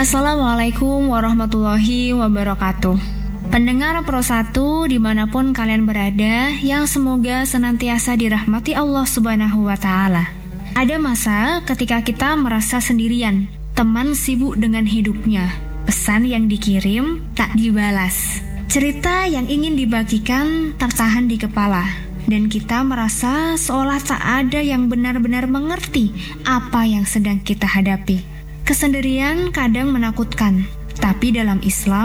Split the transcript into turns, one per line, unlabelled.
Assalamualaikum warahmatullahi wabarakatuh. Pendengar Pro 1 dimanapun kalian berada, yang semoga senantiasa dirahmati Allah Subhanahu wa Ta'ala. Ada masa ketika kita merasa sendirian, teman sibuk dengan hidupnya, pesan yang dikirim tak dibalas, cerita yang ingin dibagikan tertahan di kepala, dan kita merasa seolah tak ada yang benar-benar mengerti apa yang sedang kita hadapi. Kesendirian kadang menakutkan, tapi dalam Islam